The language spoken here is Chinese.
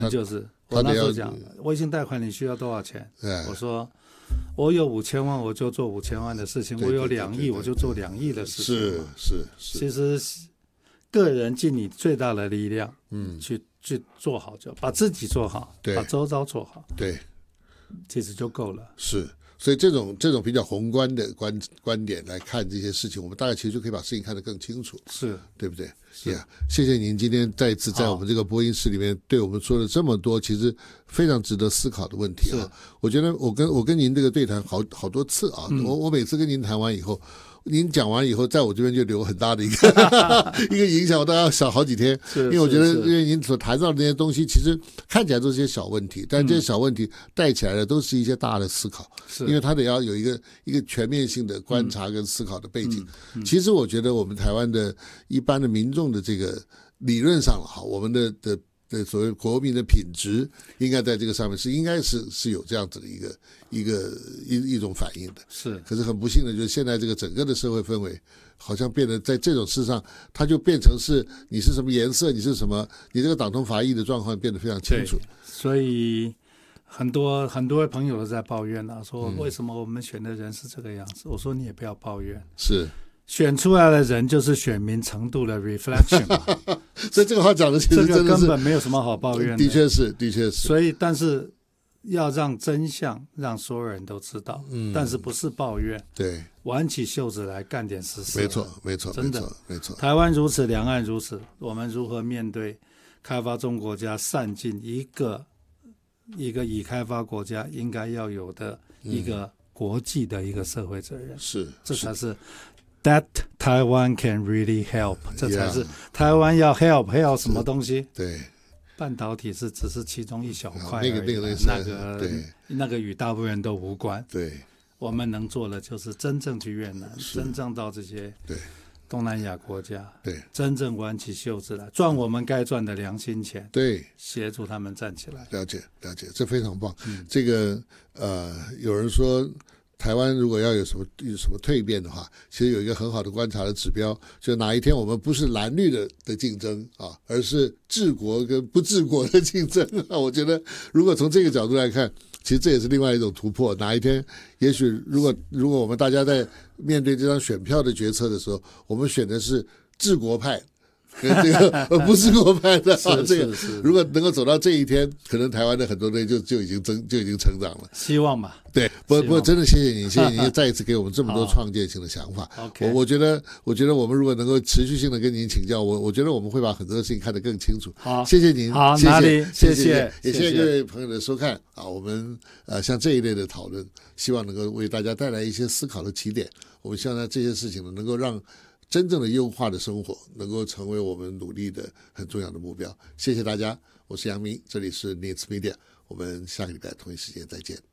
就是我那时候讲微信贷款你需要多少钱，我说我有5000万我就做5000万的事情，我有2亿我就做2亿的事情。 是， 其实个人尽你最大的力量，去做好，就把自己做好，把周遭做好， 对， 其实就够了。 是。所以这种比较宏观的观点来看这些事情，我们大概其实就可以把事情看得更清楚， 是对不对？谢谢您今天再一次在我们这个播音室里面对我们说了这么多其实非常值得思考的问题啊！我觉得我跟您这个对谈好多次啊，我每次跟您谈完以后，您讲完以后，在我这边就留很大的一个影响，我大概要想好几天，因为我觉得因为您所谈到的那些东西，其实看起来都是些小问题，但这些小问题带起来的都是一些大的思考，因为它得要有一个全面性的观察跟思考的背景。其实我觉得我们台湾的一般的民众的这个理论上好，我们的所谓国民的品质应该在这个上面应该是有这样子的一种反应的。可是很不幸的就是现在这个整个的社会氛围好像变得在这种事上，它就变成是你是什么颜色，你是什么，你这个党同伐异的状况变得非常清楚。 所以很多位朋友都在抱怨啊，说为什么我们选的人是这个样子？我说你也不要抱怨， 是选出来的人就是选民程度的 reflection 嘛。 所以这个话讲的其实真的是这个根本没有什么好抱怨的。 的确是。 所以但是要让真相让所有人都知道，但是不是抱怨， 对， 挽起袖子来干点实事。 没错， 真的没错。 台湾如此，两岸如此，我们如何面对开发中国家善尽一个已开发国家应该要有的一个国际的一个社会责任？这才是That Taiwan can really help， 这才是台湾要 help 什么东西？ 对， 半导体只是其中一小块而已， 那个与大部分人都无关。 对， 我们能做的就是真正去越南，真正到这些东南亚国家，真正挽起袖子来赚我们该赚的良心钱，协助他们站起来。 了解，这非常棒。这个有人说，台湾如果要有什么蜕变的话，其实有一个很好的观察的指标，就哪一天我们不是蓝绿的竞争啊，而是治国跟不治国的竞争啊。我觉得如果从这个角度来看，其实这也是另外一种突破。哪一天也许如果我们大家在面对这张选票的决策的时候，我们选的是治国派跟这个不是国派的这个如果能够走到这一天，可能台湾的很多东西就已经成长了。 希望吧。 对，不过真的谢谢您再一次给我们这么多创建性的想法。我觉得我们如果能够持续性的跟您请教，我觉得我们会把很多的事情看得更清楚。 好， 谢谢您。 好，哪里？谢谢， 也谢谢各位朋友的收看啊。我们像这一类的讨论，希望能够为大家带来一些思考的起点。我们希望呢这些事情呢能够让真正的优化的生活能够成为我们努力的很重要的目标。谢谢大家，我是杨明，这里是 Needs Media， 我们下个礼拜同一时间再见。